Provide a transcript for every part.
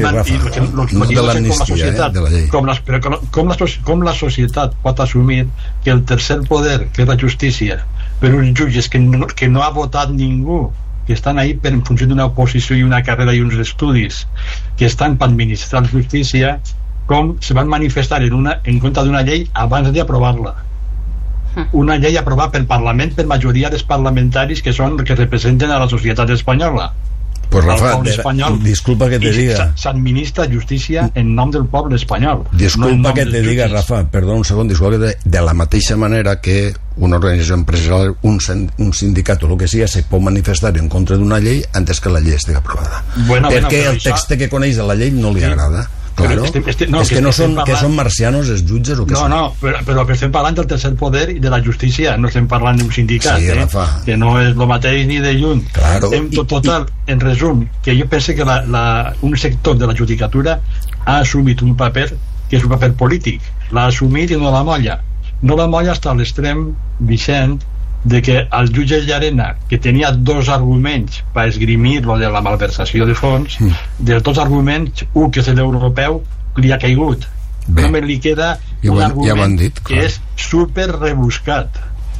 de l'amnistia, de la llei. Com la societat pot assumir que el tercer poder, que és la justícia, per uns jutges que no ha votat ningú, que estan ahí en funció d'una oposició i una carrera i uns estudis, que estan per administrar la justícia, com se van manifestar en contra d'una llei abans d'aprovar-la, una llei aprovada pel Parlament per majoria dels parlamentaris que representen a la societat espanyola. Pues Rafa, disculpa que te diga, s'administra justícia en nom del poble espanyol. Disculpa que te diga, Rafa, perdó un segon, disculpa que de la mateixa manera que una organització empresarial, un sindicat o el que sigui, se pot manifestar en contra d'una llei antes que la llei estigui aprovada, perquè el text que coneix de la llei no li agrada. Claro. És que no són, que són marcianos els jutges o què són? No, però que estem parlant del tercer poder i de la justícia, no estem parlant d'un sindicat, que no és el mateix ni de lluny. Claro. Total, en resum, que jo penso que un sector de la judicatura ha assumit un paper que és un paper polític, l'ha assumit i no la molla fins a l'extrem, Vicent, de que el jutge Llarena, que tenia dos arguments per esgrimir lo de la malversació de fons, dels dos arguments, un que és l'europeu, li ha caigut. Només li queda un argument que és super rebuscat.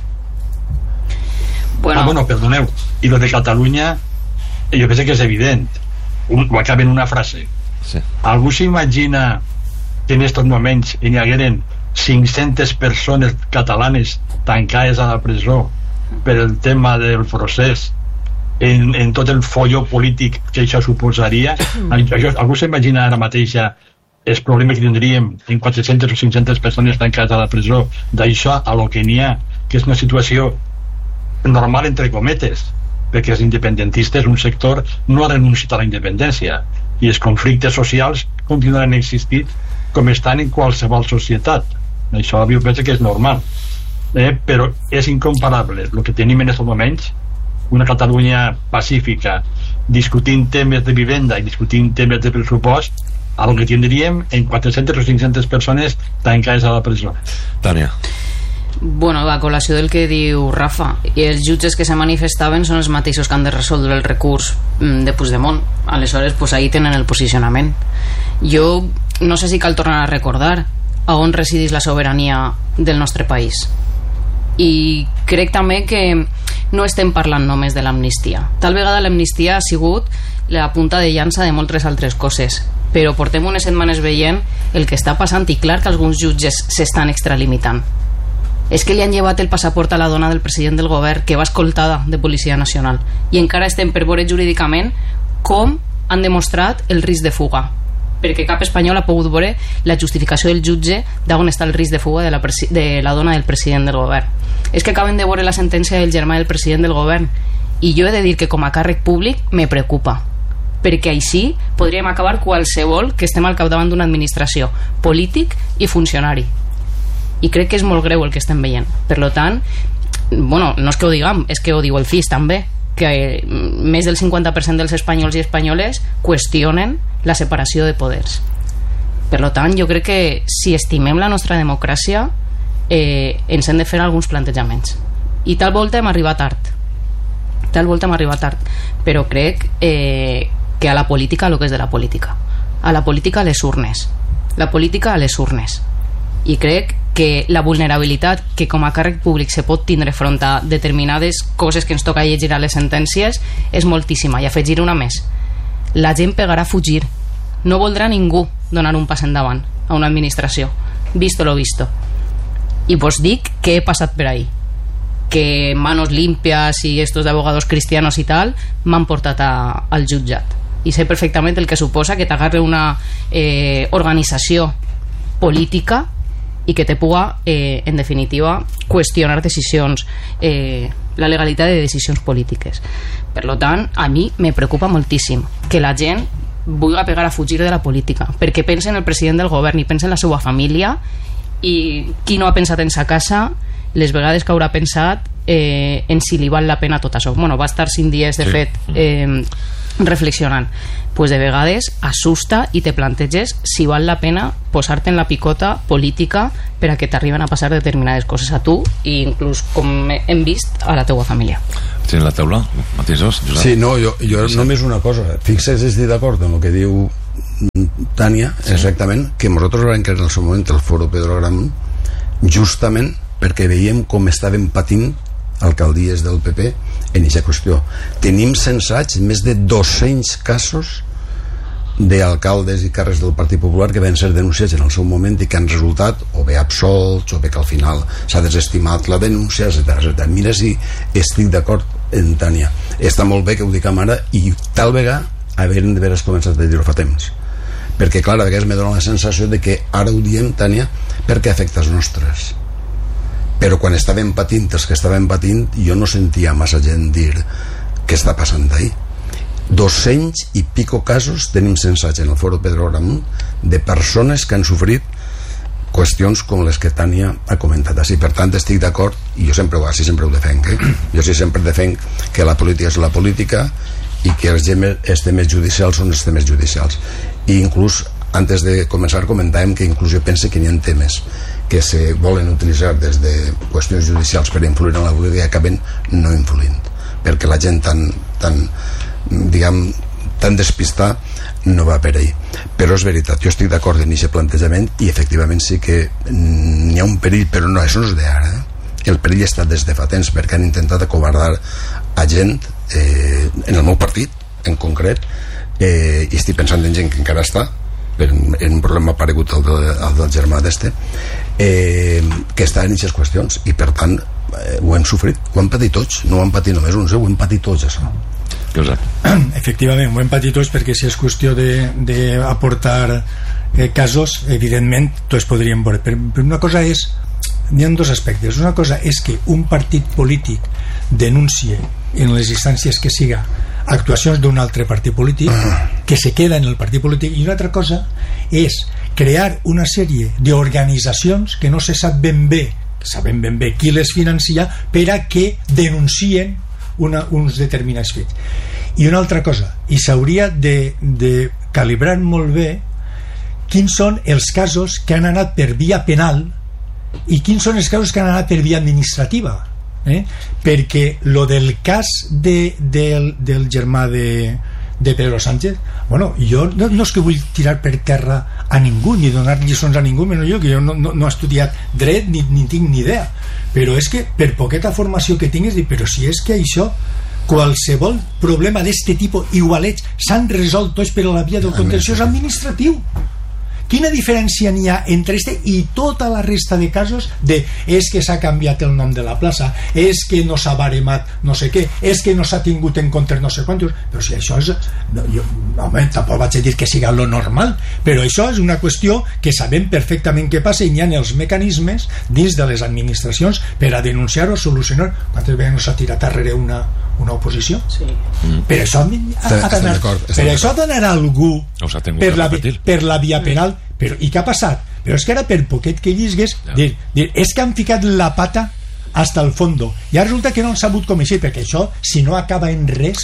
Perdoneu, i lo de Catalunya jo penso que és evident, ho acaba en una frase. Algú s'imagina que en aquests moments hi hagueren 500 persones catalanes tancades a la presó per el tema del procés en tot el folló polític que això suposaria. Algú s'imagina ara mateix els problemes que tindríem en 400 o 500 persones tancades a la presó, d'això a lo que n'hi ha, que és una situació normal entre cometes, perquè els independentistes, un sector, no ha renunciat a la independència i els conflictes socials continuaran existint com estan en qualsevol societat. Això jo penso que és normal, però és incomparable el que tenim en aquests moments, una Catalunya pacífica discutint temes de vivenda i discutint temes de pressupost, a lo que tindríem en 400 o 500 persones tancades a la presó. Tània. Bueno, a col·lació del que diu Rafa, i els jutges que se manifestaven són els mateixos que han de resoldre el recurs de Puigdemont. Aleshores, pues ahí tenen el posicionament. Jo no sé si cal tornar a recordar a on resideix la sobirania del nostre país, i crec també que no estem parlant només de l'amnistia. Tal vegada l'amnistia ha sigut la punta de llança de moltes altres coses, però portem unes setmanes veient el que està passant, i clar que alguns jutges s'estan extralimitant. És que li han llevat el passaport a la dona del president del govern, que va escoltada de Policia Nacional, i encara estem per veure jurídicament com han demostrat el risc de fuga, perquè cap espanyol ha pogut veure la justificació del jutge d'on està el risc de fuga de la dona del president del govern. És que acaben de veure la sentència del germà del president del govern, i jo he de dir que com a càrrec públic me preocupa, perquè així podríem acabar qualsevol que estem al capdavant d'una administració, polític i funcionari, i crec que és molt greu el que estem veient. Per tant, no és que ho diguem, és que ho diu el CIS també, que més del 50% dels espanyols i espanyoles qüestionen la separació de poders. Per tant, jo crec que si estimem la nostra democràcia ens hem de fer alguns plantejaments, i tal volta hem arribat tard, però crec que a la política el que és de la política, a la política a les urnes, i crec que la vulnerabilitat que com a càrrec públic se pot tindre front a determinades coses que ens toca llegir a les sentències és moltíssima. I afegir una més: la gent pegarà a fugir, no voldrà ningú donar un pas endavant a una administració, visto lo visto. I vos dic que he passat per ahí, que manos limpias i estos de abogados cristianos i tal m'han portat al jutjat, i sé perfectament el que suposa que t'agarre una organització política i que te puga, en definitiva, qüestionar decisions, la legalitat de decisions polítiques. Per tant, a mi me preocupa moltíssim que la gent vulgui pegar a fugir de la política, perquè pensa en el president del govern i pensa en la seva família, i qui no ha pensat en sa casa les vegades que haurà pensat en si li val la pena tot això. Va estar 5 dies de fet reflexionant. Pues de vegades assusta i te planteges si val la pena posar-te en la picota política per a que t'arriben a passar determinades coses a tu, i inclús, com hem vist, a la teua família. Tens la taula, matisos? Sí, no, jo només una cosa. Fixa't, estic d'acord amb el que diu Tània, exactament, que nosaltres vam crear en el seu moment el Foro Pedro Agramunt justament perquè veiem com estaven patint alcaldies del PP en aquesta qüestió. Tenim censats més de 200 casos d'alcaldes i càrrecs del Partit Popular que van ser denunciats en el seu moment i que han resultat o bé absolts o bé que al final s'ha desestimat la denúncia, etc. Mira si estic d'acord en Tània. Està molt bé que ho diguem ara i tal vegada haurem d'haver començat a dir-ho fa temps, perquè clar, a vegades me dona la sensació de que ara ho diem, Tània, perquè afecta els nostres, però quan estàvem patint els que estàvem patint jo no sentia massa gent dir què està passant ahí. 200 i pico casos tenim censats en el Foro Pedro Agramunt de persones que han sofrit qüestions com les que Tània ha comentat així. Per tant, estic d'acord i jo sempre ho defenc, jo sempre defenc que la política és la política i que els temes judicials són els temes judicials. I inclús antes de començar comentàvem que inclús jo penso que n'hi ha temes que se volen utilitzar des de qüestions judicials per influir en la política i acaben no influint, perquè la gent tan despistar no va per ahí. Però és veritat, jo estic d'acord en aquest plantejament i efectivament sí que n'hi ha un perill, però no, això no és d'ara, el perill està des de fa temps perquè han intentat acovardar a gent en el meu partit en concret, i estic pensant en gent que encara està en un problema paregut al del germà d'este, que està en aquestes qüestions i per tant ho hem sofrit, ho hem patit tots, no ho hem patit només uns, ho hem patit tots això. Efectivament, ho hem patit tots, perquè si és qüestió d'aportar casos, evidentment tots podríem veure, però una cosa és, n'hi ha dos aspectes. Una cosa és que un partit polític denuncie en les instàncies que siga actuacions d'un altre partit polític que se queda en el partit polític, i una altra cosa és crear una sèrie d'organitzacions que no se sap ben bé, sabem ben bé qui les financia, per a que denuncien uns determinats fets. I una altra cosa, i s'hauria de calibrar molt bé quins són els casos que han anat per via penal i quins són els casos que han anat per via administrativa, perquè lo del cas del germà de Pedro Sánchez, bueno, jo no és que vull tirar per terra a ningú ni donar lliçons a ningú, menys jo, que jo no he estudiat dret ni tinc ni idea, però és que per poqueta formació que tingues, però si és que això, qualsevol problema d'este tipus igualets s'han resolt tots per la via del contenciós administratiu. Quina diferència n'hi ha entre este i tota la resta de casos de és que s'ha canviat el nom de la plaça, és que no s'ha baremat no sé què, és que no s'ha tingut en compte no sé quantos, però si això és home, tampoc vaig a dir que siga lo normal, però això és una qüestió que sabem perfectament què passa i n'hi ha els mecanismes dins de les administracions per a denunciar o solucionar. Quantes vegades no s'ha tirat darrere una oposició? Sí. Però això ha d'anar algú per la via penal. Però, i què ha passat? Però és que ara per poquet que llisgues dir, és que han ficat la pata hasta el fondo i ara resulta que no han sabut com eixir, perquè això si no acaba en res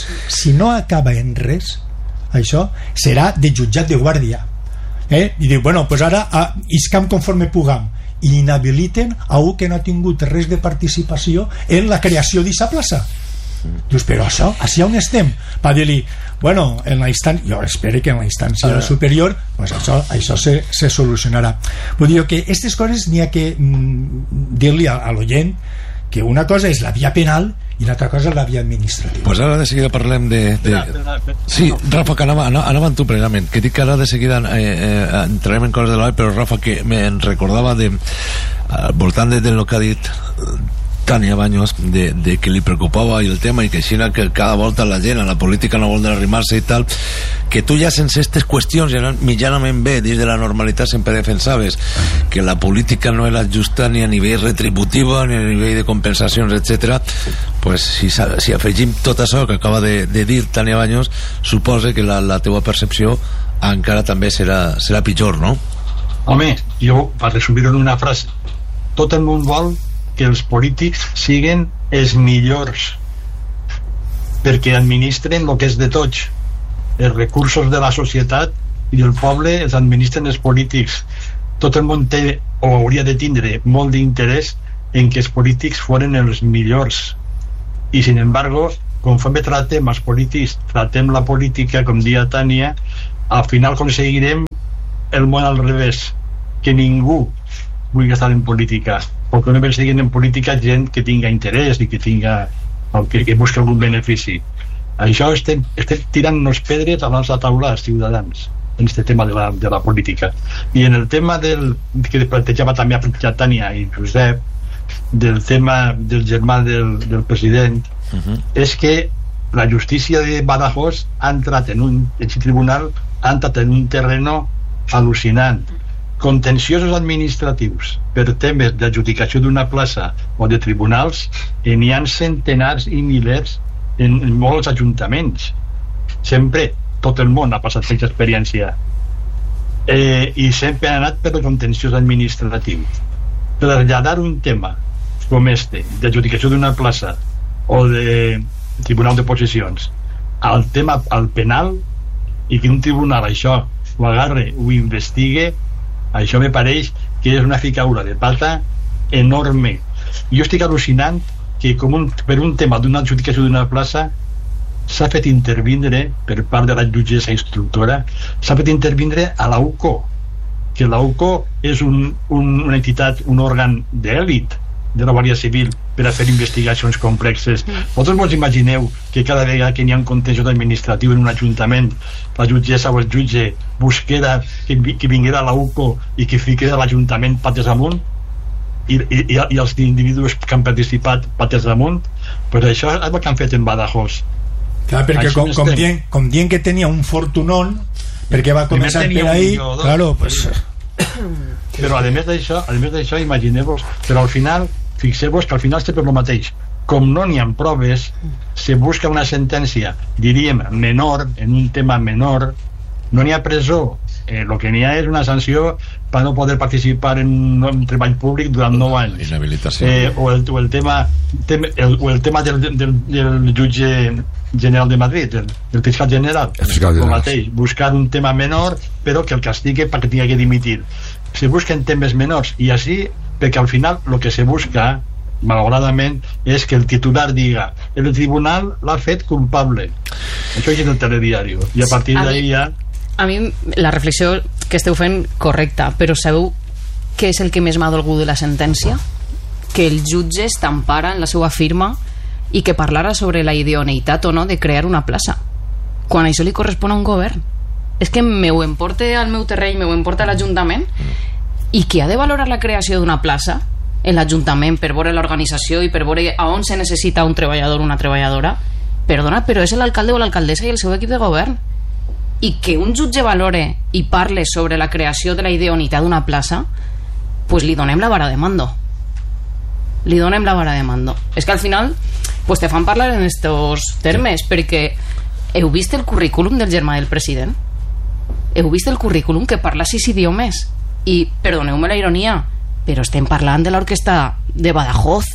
això serà de jutjat de guàrdia, i diu, bueno, pues ara iscam conforme pugam i inhabiliten a un que no ha tingut res de participació en la creació d'aquesta plaça. Dius, però això, així on estem? Per dir-li, bueno, en la instància, jo espero que en la instància superior pues això se solucionarà. Vull dir que aquestes coses n'hi ha que dir-li a l'oient que una cosa és la via penal i l'altra cosa és la via administrativa. Pues ara de seguida parlem de... Sí, Rafa, que anava amb tu plenament, que dic que ara de seguida entrarem en coses de l'AE, però Rafa, que me'n recordava al voltant del que ha dit Tània Baños, de que li preocupava el tema i que així que cada volta la gent a la política no vol arrimar-se i tal, que tu ja sense aquestes qüestions ja mitjanament bé dins de la normalitat sempre defensaves que la política no era justa ni a nivell retributiu ni a nivell de compensacions, etc. Pues si afegim tot això que acaba de dir Tània Baños, suposa que la teua percepció encara també serà pitjor, no? Home, jo, per resumir-ho en una frase, tot el món vol que els polítics siguin els millors perquè administren el que és de tots, els recursos de la societat i del poble els administren els polítics. Tot el món té o hauria de tindre molt d'interès en que els polítics foren els millors i sin embargo conforme tratem els polítics, tratem la política, com dia Tània, al final aconseguirem el món al revés, que ningú vulgui estar en política, perquè no perseguin en política gent que tinga interès i que busqui algun benefici. Això estem tirant-nos pedres a la taula als ciutadans en aquest tema de la política. I en el tema que plantejava també a Tània i Josep, del tema del germà del president, és que la justícia de Badajoz ha entrat en un tribunal, ha entrat en un terreno al·lucinant. Contenciosos administratius per temes d'adjudicació d'una plaça o de tribunals, n'hi ha centenars i milers en molts ajuntaments. Sempre tot el món ha passat aquesta experiència, i sempre ha anat per el contenciós administratiu. Traslladar un tema com este d'adjudicació d'una plaça o de tribunal de possessions al penal, i que un tribunal això ho agarre, ho investigue, això me pareix que és una ficaura de pata enorme. Jo estic al·lucinant que per un tema d'una adjudicació d'una plaça s'ha fet intervindre per part de la jutgessa instructora, s'ha fet intervindre a la UCO, que la UCO és una entitat, un òrgan d'èlit de la Guàrdia Civil per a fer investigacions complexes. Vosaltres vos imagineu que cada vegada que n'hi ha un contenciós administratiu en un ajuntament, la jutgessa o el jutge busquera que vinguera a la UCO i que fiquera l'Ajuntament pates amunt, i els individus que han participat pates amunt? Pues això és el que han fet en Badajoz. Clar, perquè com dient que tenia un fortunón, perquè va començar per ahí, claro, pues... Però a més d'això, imagineu-vos, però al final, fixeu-vos que al final sempre és el mateix. Com no n'hi ha proves, se busca una sentència, diríem, menor, en un tema menor, no n'hi ha presó, el que n'hi ha és una sanció per no poder participar en un treball públic durant 9 anys. O el tema del jutge general de Madrid, del fiscal general, el mateix, buscar un tema menor però que el castigue perquè tingui que dimitir. Se busquen temes menors, i així, perquè al final el que se busca, malauradament, és que el titular diga el tribunal l'ha fet culpable. Això és el telediari, i a partir d'ahí ja... A mi la reflexió que esteu fent correcta, però sabeu què és el que més m'ha dolgut de la sentència? Que el jutge estampara en la seva firma i que parlara sobre la idoneïtat o no de crear una plaça, quan això li correspon a un govern. És que m'ho emporta al meu terreny, m'ho emporta a l'Ajuntament, i qui ha de valorar la creació d'una plaça en l'Ajuntament per veure l'organització i per veure a on se necessita un treballador o una treballadora, perdona, però és l'alcalde o l'alcaldessa i el seu equip de govern. I que un jutge valore i parle sobre la creació de la idoneïtat d'una plaça, pues li donem la vara de mando. Li donem la vara de mando. És que al final pues te fan parlar en estos termes, perquè heu vist el currículum del germà del president? Heu vist el currículum que parla 6 idiomes? I, perdoneu-me la ironia, però estem parlant de l'orquestra de Badajoz,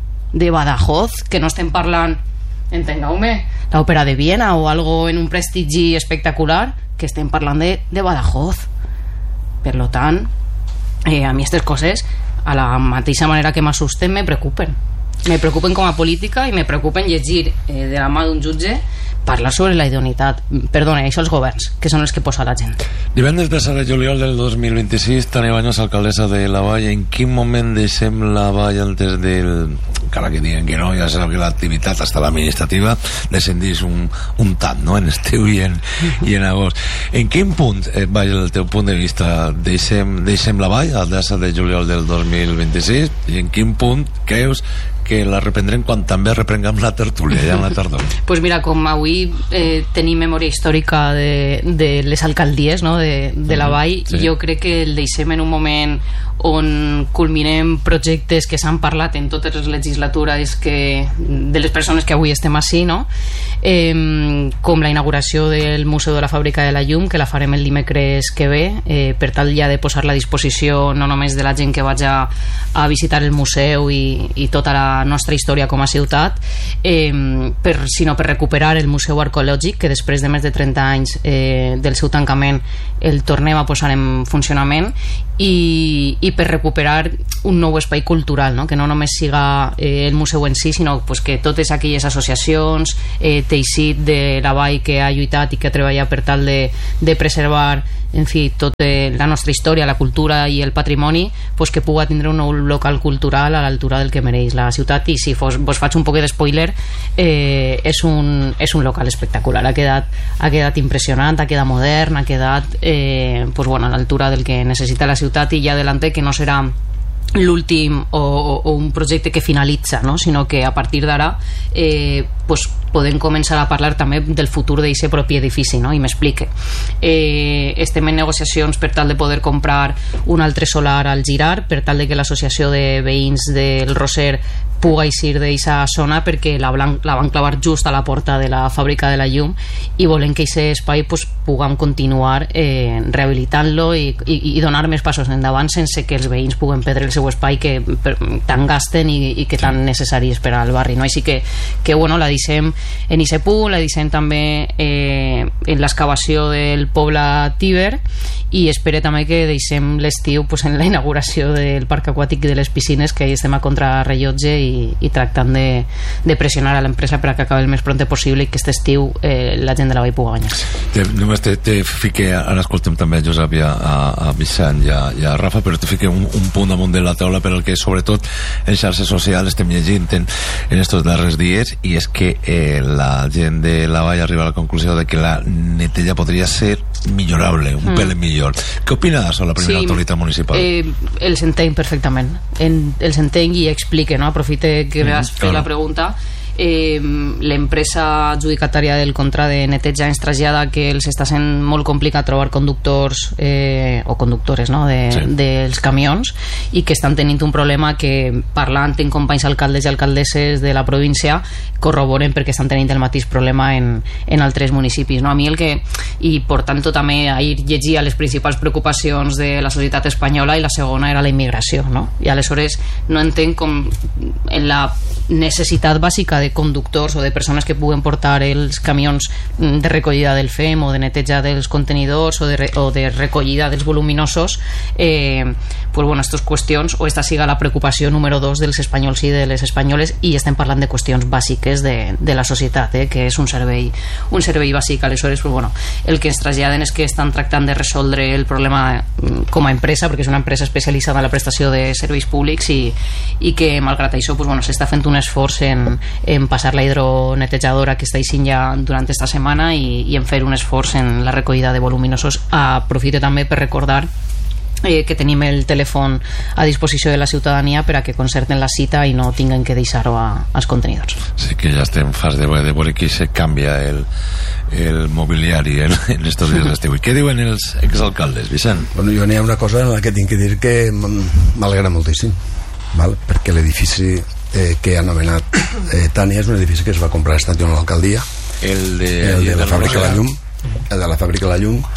que no estem parlant, entengueu-me, l'òpera de Viena o algo en un prestigi espectacular, que estem parlant de Badajoz. Per lo tant, a mi aquestes coses, a la mateixa manera que m'assusten, me preocupen com a política, i me preocupen llegir de la mà d'un jutge parlar sobre la idoneïtat. Perdona, això els governs, que són els que posa la gent. Divendres passat de juliol del 2026, Tània Baños, alcaldessa de La Vall. En quin moment deixem La Vall antes del... Encara que diguen que no, ja sabeu que l'activitat, hasta l'administrativa, descendís un tant, no?, en estiu i en agost. En quin punt, vaja, el teu punt de vista, deixem La Vall al 10 de juliol del 2026, i en quin punt creus que la reprendrem quan també reprenguem la tertúlia ja en la tardor? Pues mira, com avui tenim memòria històrica de les alcaldies, no?, de La Vall, sí. Jo crec que el deixem en un moment on culminem projectes que s'han parlat en totes les legislatures de les persones que avui estem així, no? Com la inauguració del Museu de la Fàbrica de la Llum, que la farem el dimecres que ve, per tal ja de posar-la a disposició no només de la gent que vaig a visitar el museu i tota la la nostra història com a ciutat, sinó per recuperar el Museu Arqueològic, que després de més de 30 anys del seu tancament el tornem a posar en funcionament, i per recuperar un nou espai cultural, no? Que no només siga el museu en si, sinó pues, que totes aquelles associacions, teixit de la vall que ha lluitat i que ha treballat per tal de preservar, en fi, tota la nostra història, la cultura i el patrimoni, pues, que puga tindre un nou local cultural a l'altura del que mereix la ciutat. I si vos faig un poquet d'espoiler, és un local espectacular, ha quedat impressionant, ha quedat modern, ha quedat pues, bueno, a l'altura del que necessita la ciutat, i ja adelante que no serà l'últim o un projecte que finalitza, no? Sinó que a partir d'ara pues podem començar a parlar també del futur d'aquest propi edifici, no? I m'explique. Estem en negociacions per tal de poder comprar un altre solar al Girar, per tal de que l'associació de veïns del Roser puga eixir d'aquesta zona, perquè la van clavar just a la porta de la fàbrica de la llum, i volem que aquest espai pues, puguem continuar rehabilitant-lo i donar més passos endavant sense que els veïns puguen perdre el seu espai que tant gasten i que tan necessari és per al barri, no? Així que bueno, la deixem en Isepú, la deixem també en l'excavació del poble Tíber, i espero també que deixem l'estiu pues, en la inauguració del parc aquàtic i de les piscines, que estem a contrarrellotge i tractant de pressionar a l'empresa per a que acabi el més pront possible i que aquest estiu la gent de la vall pugui banyar. Només te fique, ara escoltem també a Josep i a Vicent i a Rafa, però te fique un punt damunt de la taula per al que sobretot en xarxes socials estem llegint en estos darrers dies, i és que la gent de la vall arriba a la conclusió de que la neteja podria ser millorable, un pèl millor. Què opina sobre la primera autoritat municipal? Els entenc perfectament, els entenc i explique, no? Aprofite que vas fer la pregunta. L'empresa adjudicatària del contracte de neteja ens trasllada que els està sent molt complicat trobar conductors o conductores, no? dels camions, i que estan tenint un problema que, parlant amb companys alcaldes i alcaldesses de la província, corroboren perquè estan tenint el mateix problema en altres municipis, no? A mi i per tant també ahir llegia les principals preocupacions de la societat espanyola, i la segona era la immigració, no? I aleshores no entenc com en la necessitat bàsica de conductors o de persones que puguen portar els camions de recollida del FEM o de neteja dels contenidors o de recollida dels voluminosos, pues bueno, aquestes qüestions, o esta siga la preocupació número 2 dels espanyols i de les espanyoles, i estem parlant de qüestions bàsiques de la societat, que és un servei bàsic. Aleshores, pues bueno, el que ens traslladen és que estan tractant de resoldre el problema com a empresa, perquè és una empresa especialitzada en la prestació de serveis públics, i que malgrat això pues bueno, s'està fent un esforç en passar la hidronetejadora que està eixint ja durant esta setmana, i en fer un esforç en la recollida de voluminosos. Aprofito també per recordar que tenim el telèfon a disposició de la ciutadania per a que concerten la cita i no tinguin que deixar-ho als contenidors. Sí, que ja estem fas de veure que se canvia el mobiliari en estos dies d'estiu. I què diuen els exalcaldes, Vicent? Bueno, jo n'hi ha una cosa en la que tinc que dir que m'alegra moltíssim, val? Perquè l'edifici que ha anomenat Tània és un edifici que es va comprar aquest any a l'alcaldia, el de la fàbrica de la llum, el de la fàbrica de la llum,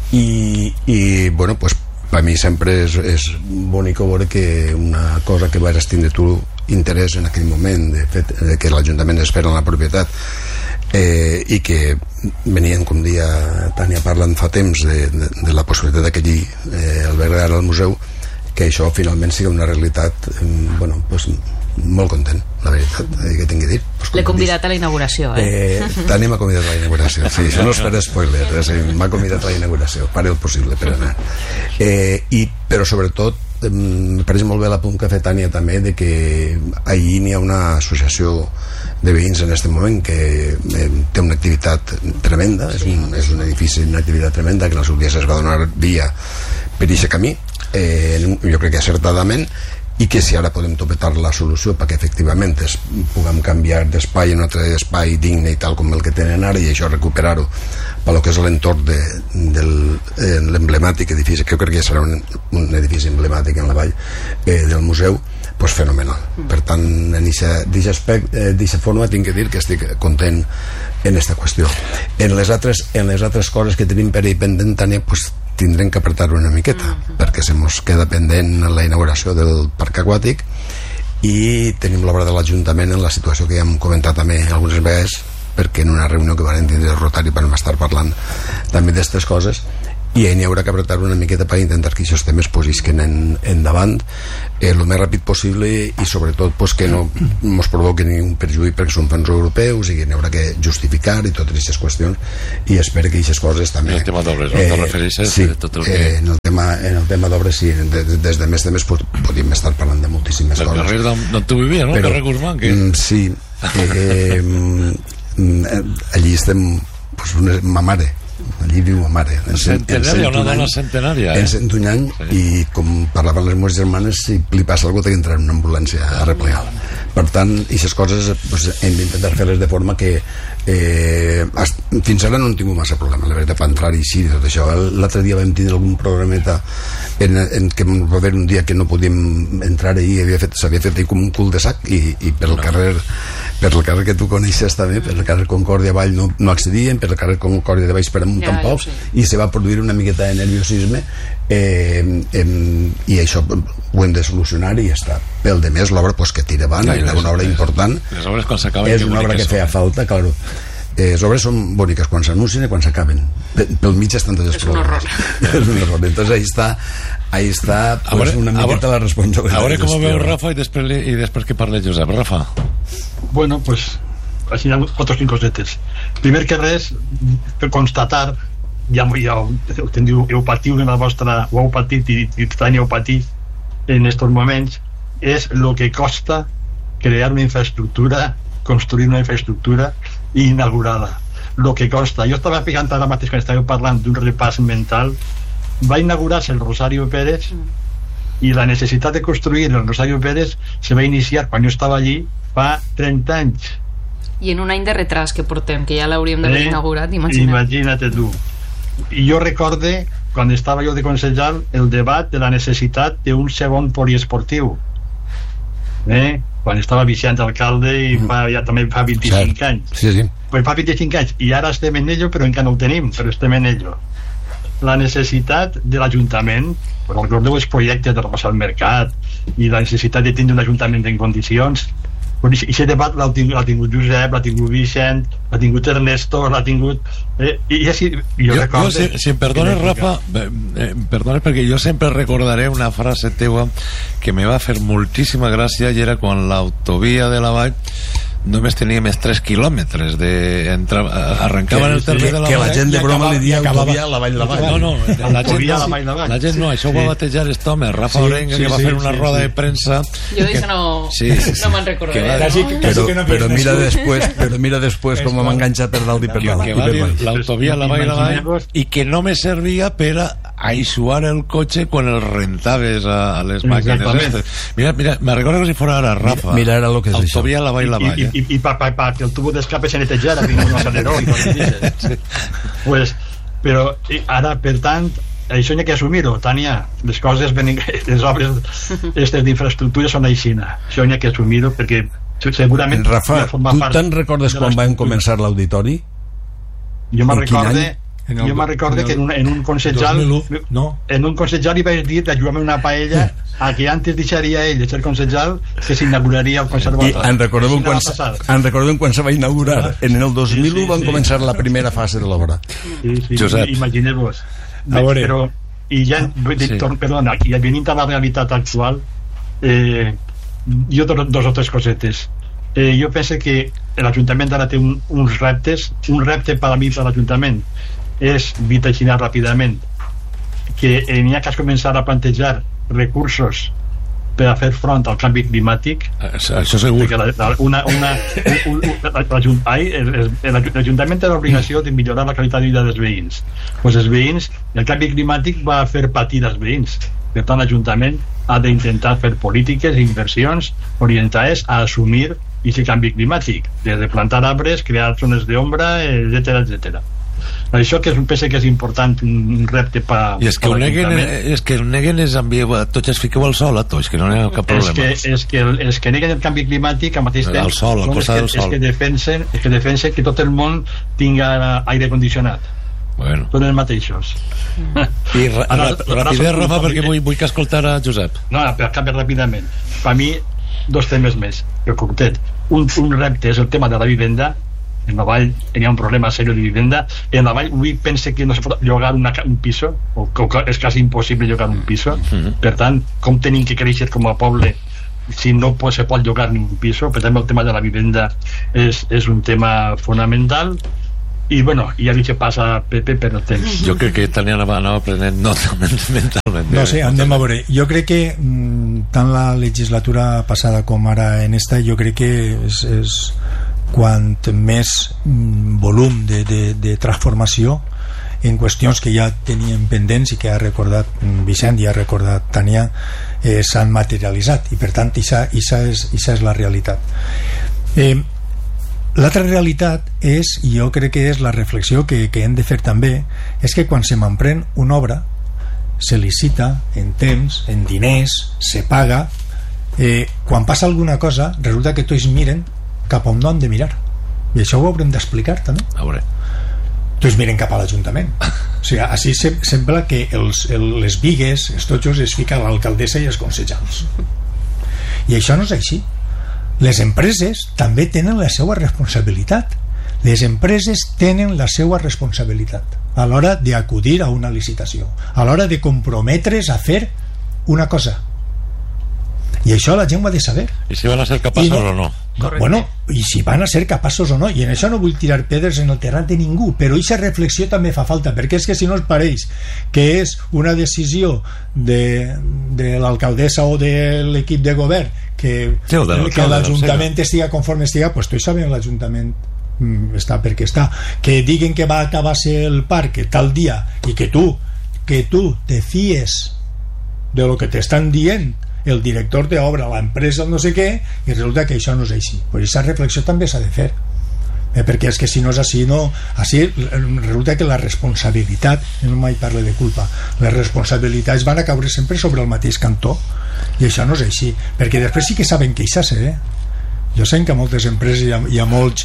i bueno, pues per mi sempre és bonic veure que una cosa que vas tindre tu interès en aquell moment, de que l'Ajuntament es fera en la propietat, i que venien, com dia Tània parlant fa temps de la possibilitat que allí albergar el museu, que això finalment sigui una realitat. Bueno, pues molt content, la veritat, que tinc que dir. Pues, l'he convidat a la inauguració, Tània m'ha convidat a la inauguració, sí, això no és per spoiler, m'ha convidat a la inauguració, faré el possible per anar, però sobretot me pareix molt bé l'apunt que ha fet Tània també, de que allí n'hi ha una associació de veïns en aquest moment que té una activitat tremenda, és un edifici, una activitat tremenda, que en els últims es va donar via per aquest camí, jo crec que acertadament, i que si ara podem topetar la solució perquè efectivament puguem canviar d'espai en un altre espai digne i tal com el que tenen ara, i això recuperar-ho per lo que és l'entorn de l'emblemàtic edifici, que jo crec que serà un edifici emblemàtic en la vall del museu, pues fenomenal. Per tant, en d'aquesta forma tinc que dir que estic content en aquesta qüestió. En les altres coses que tenim per ahí pendent, Tània, pues tindrem que apretar una miqueta, perquè se mos queda pendent la inauguració del parc aquàtic, i tenim l'obra de l'Ajuntament en la situació que ja hem comentat també algunes vegades, perquè en una reunió que van tindre el Rotari vam estar parlant també d'aquestes coses, i n'hi haurà que apretar una miqueta per intentar que aquests temes posisquen endavant el més ràpid possible, i sobretot pues, que no ens provoquen un perjuí perquè són fons europeus i que n'hi haurà que justificar i totes aquestes qüestions, i espero que aquestes coses també el tema d'obres, no te refereixes sí, tot el que... en el tema d'obres sí, des de més temes podríem estar parlant de moltíssimes coses. El carrer d'on tu vivies, no? Però, el carrer Guzmán, que... sí, allí estem pues, ma mare, allí viu ma mare centenària, una dona centenària en 101 anys, sí. I com parlaven les meves germanes, si li passa alguna cosa té que entrar en una ambulància a replegar. Per tant, aquestes coses pues, hem d'intentar fer-les de forma que fins ara no hem tingut massa problema, la veritat, per entrar-hi sí, tot això. L'altre dia vam tindre algun programeta en què va haver un dia que no podíem entrar i s'havia fet com un cul de sac, i per el carrer que tu coneixes també, per el carrer Concòrdia Vall no accedien, per el carrer Concòrdia de Baix per amunt tampoc, i se va produir una miqueta de nerviosisme, i això ho hem de solucionar i ja està. Pel de més, l'obra pues, que tira avant, és una obra important, les obres quan s'acaben, és una obra que feia falta, claro. Les obres són boniques quan s'anuncien i quan s'acaben, pel mig estan totes problemes. És un error. Entonces ahí està pues, una miqueta la responsabilitat. A veure com ho veu Rafa i després que parle Josep. Rafa. Bueno, pues així hi ha 4 o 5 cosetes. Primer que res, per constatar, ja heu patit en la vostra, ho heu patit i tant heu patit en estos moments, és el que costa crear una infraestructura, construir una infraestructura inaugurada. Lo que costa. Jo estava pegant ara mateix quan estàveu parlant d'un repàs mental. Va inaugurar-se el Rosario Pérez i la necessitat de construir el Rosario Pérez se va iniciar quan jo estava allí fa 30 anys. I en un any de retras que portem, que ja l'hauríem d'haver inaugurat, imagina't tu. I jo recorde, quan estava jo de consellal, el debat de la necessitat d'un segon poliesportiu. Quan estava Vicent alcalde i ja també fa 25 anys. Sí. Pues fa 25 anys i ara estem en ello, però encara no ho tenim, però estem en ello. La necessitat de l'Ajuntament, recordeu els projectes de repassar el mercat i la necessitat de tindre un Ajuntament en condicions. Aquest debat l'ha tingut Josep, l'ha tingut Vicent, l'ha tingut Ernesto, l'ha tingut... Si em perdones, Rafa, perdones, perquè jo sempre recordaré una frase teua que me va fer moltíssima gràcia, i era quan l'autovia de la Vall només tenia més 3 quilòmetres arrencaven el terme de la Vall, que la gent de broma li dia autovia a la Vall de la Vall. No, la gent no, això ho va batejar aquest home, Rafa Orenga, que va fer una roda de premsa. Jo d'això no me'n recordaré. Però mira després com m'ha enganxat per dalt i per dalt. Que va dir l'autovia a la Vall de la Vall i que no me servia per a aixuar el cotxe quan el rentaves a les màquines. Mira, me recordo que si fora ara, Rafa. Mira ara el que és això. Autovia a la Vall de la Vall. I para que el tubo d'escape se netejara dins un aceleró i coses d'aixes. Pues, però ara, per tant, això n'hi ha que assumir-ho, Tània. Les coses, les obres d'infraestructura són aixina. Això n'hi ha que assumir-ho perquè segurament... Rafa, tu te'n recordes quan vam començar l'auditori? Jo me'n recorde que en un consellal hi vaig dir d'ajudar-me una paella a que antes deixaria ell de ser consellal que s'inauguraria el conservatori. I en recordem quan se va inaugurar. En el 2001 van començar la primera fase de l'obra. Josep, imagineu-vos. Però i ja perdona, i venint a la realitat actual, jo dos o tres cosetes. Jo penso que l'Ajuntament ara té uns reptes. Un repte per a mi, per l'Ajuntament, és vitaginar ràpidament que n'hi ha que començar a plantejar recursos per a fer front al canvi climàtic. Això segur. L'Ajuntament té l'obligació de millorar la qualitat de vida dels veïns. Pues els veïns, el canvi climàtic va fer patir els veïns. Per tant, l'Ajuntament ha d'intentar fer polítiques i inversions orientades a assumir aquest canvi climàtic, des de plantar arbres, crear zones d'ombra, etc. Això que penso que és important, un repte i és que ho neguen és tots es fiqueu al sol a tots, que no hi ha cap problema. És que neguen el canvi climàtic al mateix temps és que defensen que tot el món tinga aire condicionat. Són els mateixos. I rapidez, Rafa, perquè vull que escoltar a Josep. No, per canviar ràpidament. Per mi dos temes més, que curtet. Un repte és el tema de la vivenda. En la Vall hi ha un problema serio de vivenda. En la Vall avui pense que no se pot llogar un piso, o que és quasi impossible llogar un piso. Per tant, com tenim que créixer com a poble si no se pot llogar ni un piso? Per tant, el tema de la vivenda és un tema fonamental. I bueno, ja dic que passa Pepe per el temps. Jo crec que Tania anava aprenent mentalment. No sé, anem a veure. Jo crec que tant la legislatura passada com ara en esta, jo crec que és quant més volum de transformació en qüestions que ja tenien pendents i que ha recordat Vicent i ha recordat Tania, s'han materialitzat, i per tant això és la realitat. L'altra realitat és, i jo crec que és la reflexió que hem de fer també, és que quan se m'emprèn una obra se licita en temps, en diners, se paga, quan passa alguna cosa resulta que tots miren cap on no han de mirar, i això ho haurem d'explicar també. Tots miren cap a l'Ajuntament, o sigui, així sembla que les bigues, els totxos es fica l'alcaldessa i els consellers, i això no és així. Les empreses també tenen la seva responsabilitat. Les empreses tenen la seva responsabilitat a l'hora d'acudir a una licitació, a l'hora de comprometre's a fer una cosa, i això la gent ho ha de saber. I si van a ser capaços o no. Bueno, i si van a ser capaços o no, i en això no vull tirar pedres en el terrat de ningú, però aquesta reflexió també fa falta, perquè és que si no es pareix que és una decisió de l'alcaldessa o de l'equip de govern que l'Ajuntament estiga conforme estiga, pues tots sabem l'Ajuntament està perquè està, que diguen que va acabar-se el parc tal dia i que tu te fies de lo que t'estan dient el director d'obra, l'empresa, no sé què, i resulta que això no és així. Pues aquesta reflexió també s'ha de fer, perquè és que si no és així, així resulta que la responsabilitat, no mai parle de culpa, les responsabilitats van a caure sempre sobre el mateix cantó, i això no és així, perquè després sí que saben queixar-se, jo sé que a moltes empreses hi ha molts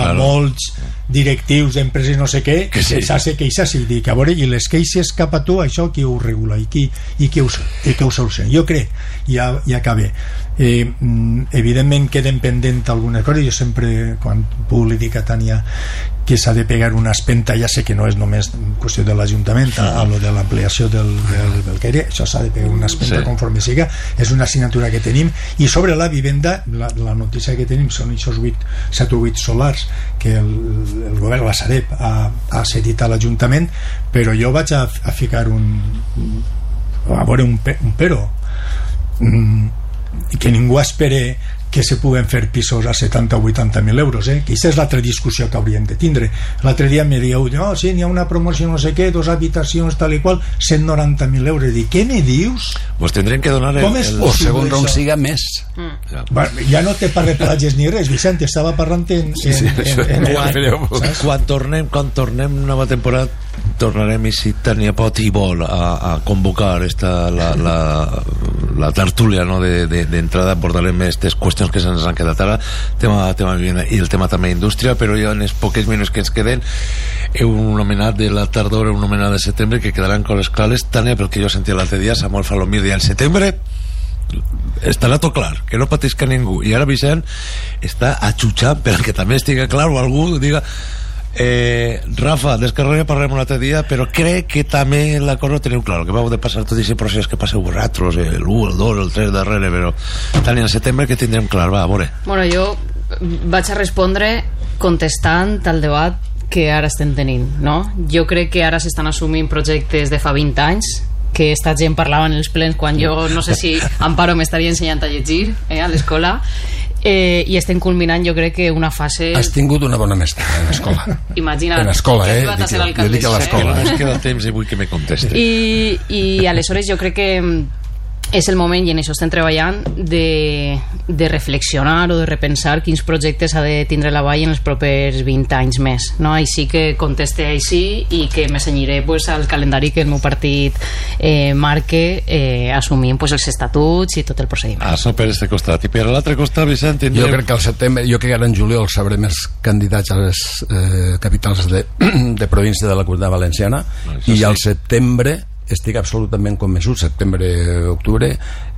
directius d'empreses no sé què que queixar-se i dir que a veure, i les queixes cap a tu, això qui ho regula i qui ho soluciona. Jo crec, ja acabé, evidentment queden pendent algunes coses. Jo sempre quan puc li dic a Tania que s'ha de pegar una espenta, ja sé que no és només qüestió de l'Ajuntament, a lo de l'ampliació del Belqueria, això s'ha de pegar una espenta conforme siga, és una assignatura que tenim. I sobre la vivenda, la notícia que tenim són aquests 7 o 8 solars que el govern, la Sareb, ha cedit a l'Ajuntament, però jo vaig a ficar a veure un però, que ningú espere que se puguen fer pisos a 70 o 80.000 euros, que aquesta és l'altra discussió que hauríem de tindre. L'altre dia me dieu, sí, n'hi ha una promoció no sé què, 2 habitacions tal i qual, 190.000 euros. Dic, què me dius? Pues tindrem que donar o segons on siga més. Ja no te parle platges ni res, Vicent, estava parlant quan tornem nova temporada tornarem, i si Tania pot i vol, a convocar la tertúlia d'entrada, abordarem aquestes qüestions que se'ns han quedat ara, tema vivenda i el tema també indústria, però ja en els pocs minuts que ens queden un nomenat de la tardor, un nomenat de setembre que quedaran coses clares. Tania, pel que jo sentia l'altre dia, Samuel Falomir dia al setembre estarà tot clar, que no patisca ningú, i ara Vicent està atxutxant perquè també estigui clar o algú diga Rafa, d'Esquerra parlem un altre dia, però crec que també la cosa ho teniu clar, que vau de passar tot aquest procés que passeu vosaltres, l'1, el 2, el 3 darrere, però Tania, en setembre que tindrem clar, va, a veure. Bueno, jo vaig a respondre contestant al debat que ara estem tenint, no? Jo crec que ara s'estan assumint projectes de fa 20 anys que esta gent parlava en els plens quan jo no sé si Amparo m'estaria ensenyant a llegir a l'escola, i estem culminant, jo crec que una fase... Has tingut una bona mestra en l'escola. Imagina't, en l'escola, jo dic a l'escola. No es queda temps i vull que me contesti. I aleshores jo crec que és el moment, i en això estem treballant, de reflexionar o de repensar quins projectes ha de tindre la Vall en els propers 20 anys més, no? Així que conteste així, i que me cenyiré al calendari que el meu partit marque, assumint els estatuts i tot el procediment. Això per este costat. I per l'altre costat, Vicent, tindrem... Jo crec que al setembre, jo crec que ara en juliol sabrem els candidats a les capitals de província de la Comunitat Valenciana, i al setembre estic absolutament convençut, setembre-octubre,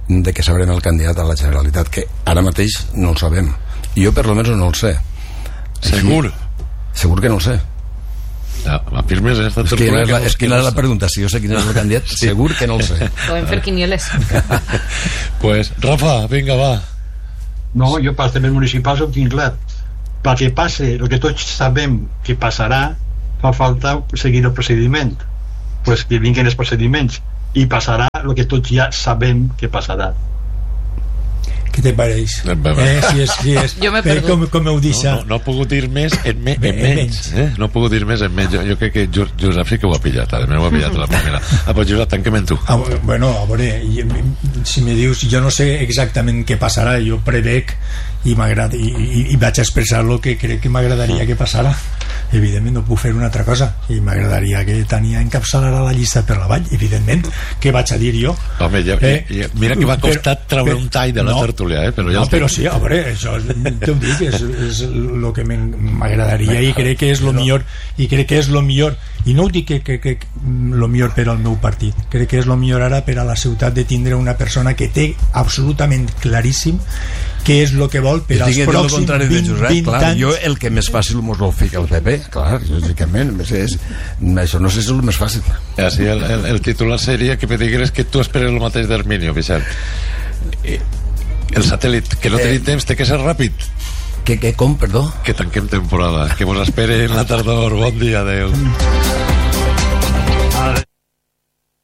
de que sabrem el candidat a la Generalitat, que ara mateix no el sabem. Jo per lo menos no el sé. Segur? Segur que no el sé. Afirmes esta tertúlia que és quina és la pregunta, si jo sé quin és el candidat, segur que no el sé. Podem fer quinieles. Pues Rafa, vinga, va. No, jo per temes municipals ho tinc clar. Perquè passe el que tots sabem que passarà, fa falta seguir el procediment. Pues que vinguin els procediments i passarà el que tots ja sabem que passarà. Què te pareix? Si és jo m'he perdut. Com heu deixat? No he pogut dir més en menys. No he pogut dir més en menys. Jo crec que Josep sí que ho ha pillat. A mi ho ha pillat la primera. Pues Josep, tanquem tu. Bueno, a veure, si me dius, jo no sé exactament què passarà, jo prevec i m'agrada i vaig expressar el que crec que m'agradaria que passara. Evidentment no puc fer una altra cosa i m'agradaria que Tania encapçalara la llista per la vall, evidentment. Què vaig a dir jo? Home, mira que m'ha costat treure un tall de la tertúlia, però ja però sí, a veure, això t'ho dic, és el que m'agradaria i crec que és el millor, i no ho dic que el millor per al meu partit, crec que és el millor ara per a la ciutat de tindre una persona que té absolutament claríssim què és el que vol per als pròxims 20 anys. Jo el que més fàcil mos ho fica el PP, clar, lògicament, això no sé si és el més fàcil. Així el titular seria que me digueres que tu esperes el mateix d'Herminio, Vicent. El satèl·lit, que no tenim temps, té que ser ràpid. Com, perdó? Que tanquem temporada, que mos espere en la tardor. Bon dia, adeu.